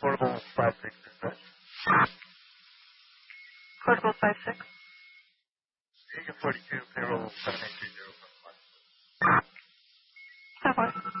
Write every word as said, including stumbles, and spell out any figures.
Portable five six dispatch. Portable five six. Agent forty-two, payroll seven eight three zero. Have one.